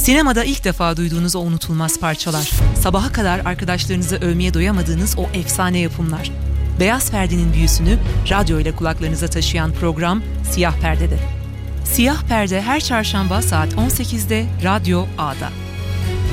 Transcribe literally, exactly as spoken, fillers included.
Sinemada ilk defa duyduğunuz o unutulmaz parçalar, sabaha kadar arkadaşlarınızı övmeye doyamadığınız o efsane yapımlar. Beyaz Perde'nin büyüsünü radyo ile kulaklarınıza taşıyan program Siyah Perde'de. Siyah Perde her çarşamba saat on sekizde Radyo A'da.